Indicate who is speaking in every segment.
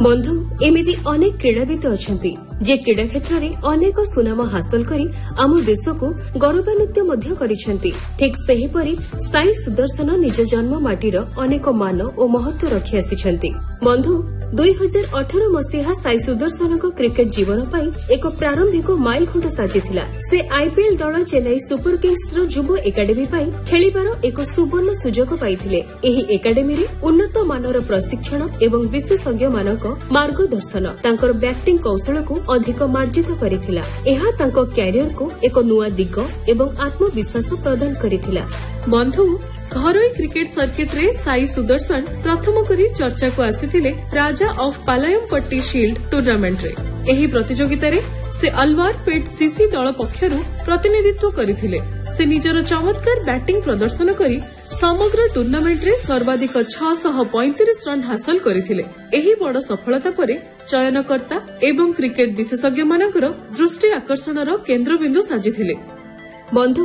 Speaker 1: बंधु एमिति अनेक क्रीड़ाविद अछंती जे क्रीड़ा क्षेत्र में अनेक सुनाम हासिल करी आम देश को गौरवान्वित करिसेंती। ठीक सेहीपरि साई सुदर्शन निज जन्म माटीर अनेक मान और महत्व रखी आसिछंती। बंधु 2018 मसीहा साई सुदर्शन क्रिकेट जीवन पाई एक प्रारंभिक माइलखुंट साजिथिला। से आईपीएल दल चेन्नई सुपर किंग्स रो युवा एकाडेमी पाई खेलिबार एक सुवर्ण सुजोग पाइथिले। एही एकाडेमी रे उन्नत मानर प्रशिक्षण एवं विशेषज्ञ मानक मार्गदर्शन तांकर बैटिंग कौशल को अधिक मार्जित करिथिला। एहा तांको कैरियर को एक नुआ दिग एवं आत्मविश्वास प्रदान करिथिला।
Speaker 2: बंधु घरोई क्रिकेट सर्किट रे साई सुदर्शन प्रथम करी चर्चा को आसीथिले राजा ऑफ पालायमपट्टी शील्ड टूर्नामेंट रे। एही प्रतियोगिता रे से अलवार पेट सीसी दल पक्षरु प्रतिनिधित्व करिथिले। से निजर चमत्कार बैटिंग प्रदर्शन करी समग्र टूर्नामेंट रे सर्वाधिक 635 रन हासिल करिथिले। एही बड़ सफलता परे चयनकर्ता एवं क्रिकेट विशेषज्ञ मानकर दृष्टि आकर्षणर केन्द्रबिंदु साजिथिले।
Speaker 1: बंधु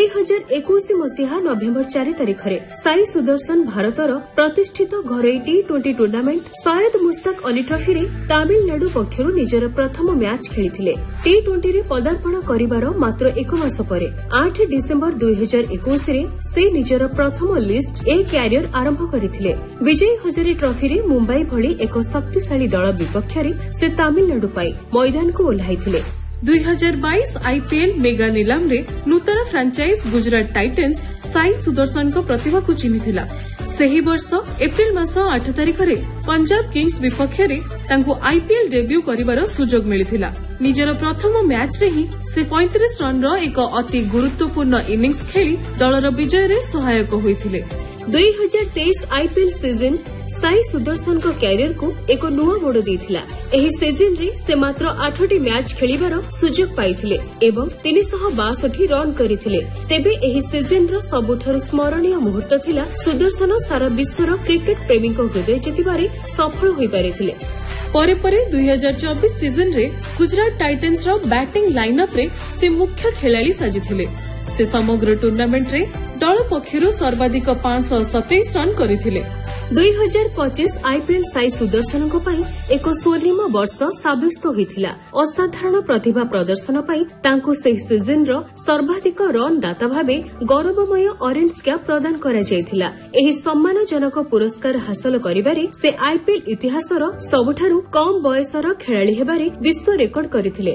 Speaker 1: 2021 मसीहा नवेम्बर 4 तारिख रे साई सुदर्शन भारतर प्रतिष्ठित घरोई T20 tournament Syed Mushtaq Ali trophy रे तमिलनाडु पक्षरु निजर प्रथम मैच खेलिथिले। T20 रे पदार्पण करिवार मात्र 1 मास परे 8 डिसेम्बर 2021 रे से निजर प्रथम लिस्ट ए कैरियर आरंभ करिथिले। विजय हजारे ट्रॉफी रे मुंबई भली एक शक्तिशाली दल विपक्ष रे से तमिलनाडु पाई मैदान को ओह्लाइथिले।
Speaker 2: 2022 आईपीएल मेगा नीलाम रे नूतन फ्रांचाइज गुजरात टाइटन्स साई सुदर्शन को प्रतिभा को चिन्हिथिला। सेही वर्ष एप्रिल मास 8 तारिख रे पंजाब किंग्स विपक्ष रे तांको आईपीएल डेब्यू करिवार सुजोग मिलिथिला। निजर प्रथम मैच रे ही से 35 रन रो एक अति गुरुत्वपूर्ण इनिंग्स खेली दलर विजय रे सहायक होइथिले।
Speaker 1: 2023 आईपीएल सीजन साई सुदर्शन को कैरियर को एक नुआ मोड़ देथिला। एही सीजन रे से मात्र 8टी मैच खेलिबार सुजोग पाइथिले एवं 362 रन करिथिले। तेबे एही सीजन रो सबुठारु स्मरणीय मुहूर्त थिला सुदर्शन सारा विश्वर क्रिकेट प्रेमी को हृदय जितिबारे सफल होई पारिथिले।
Speaker 2: परे परे 2024 सीजन रे गुजरात टाइटन्स रो बैटिंग लाइनअप रे से मुख्य खेलाड़ी साजिथिले। से समग्र टूर्नामेंट रे दल पक्षरु सर्वाधिक 527 रन करिथिले।
Speaker 1: 2025 आईपीएल साई सुदर्शन को पाई एक स्वर्णिम वर्ष साब्यस्त होइथिला। असाधारण प्रतिभा प्रदर्शन पाई तांको सेही सीजन रो सर्वाधिक रन दाता भाबे गौरवमय ऑरेंज कैप प्रदान करा जायथिला। एही सम्मानजनक पुरस्कार हासिल करिबारे से आईपीएल इतिहासर सबुठारु कम बयसर खेलाड़ी हेबारे विश्व रेकर्ड करिथिले।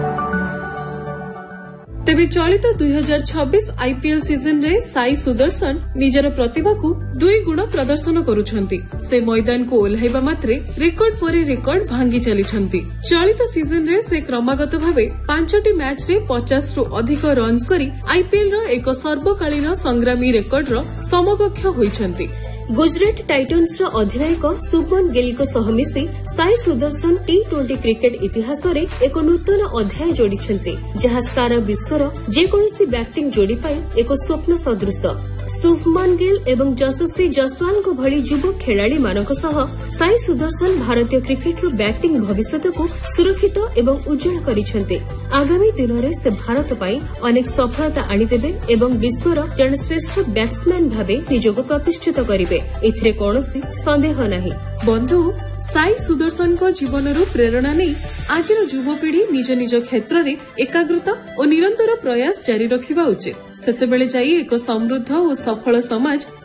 Speaker 2: तेबे चलित 2026 आईपीएल सीजन रे साई सुदर्शन निजर प्रतिभा को 2 गुण प्रदर्शन करुछंती। से मैदान को ओल्हाइबा मात्रे रेकर्ड परे रेकर्ड भांगी चलीछंती। चलित सीजन रे से क्रमागत भाबे 5टी मैच रे 50 रु अधिक रन करी आईपीएल रो एक सर्वकालीन संग्रामी रेकर्ड रो समकक्ष होइछंती।
Speaker 1: गुजरात टाइटन्स रो अधिनायक शुभमन गिल को सह मिसी साई सुदर्शन T20 क्रिकेट इतिहास रे एक नूतन अध्याय जोड़िछंती, जहाँ सारा विश्वर जेकोसी बैटिंग जोड़ी पाई एक स्वप्न सदृश। शुभमन गिल एवं यशस्वी जायसवाल को भली युवा खेलाड़ी मानक सह साई सुदर्शन भारतीय क्रिकेट रो बैटिंग भविष्य को सुरक्षित एवं उज्जवल करिसेंते। आगामी दिन में से भारत पाई अनेक सफलता आनीदेबे एवं विश्वर जन श्रेष्ठ बैट्समैन भावे निजको प्रतिष्ठित करिवे, एथिरे कोनोसी संदेह नाही।
Speaker 2: बंधु साई सुदर्शन को जीवन प्रेरणा नहीं आज युवपीढ़ी निज निज क्षेत्र में एकाग्रता और निरंतर प्रयास जारी रखिबा उचित। सेतेबेले जाई एक समृद्ध और सफल समाज